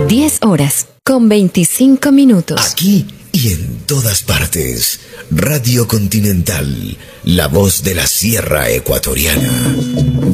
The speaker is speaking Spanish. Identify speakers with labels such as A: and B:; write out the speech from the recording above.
A: 10:25.
B: Aquí y en todas partes. Radio Continental, la voz de la Sierra Ecuatoriana.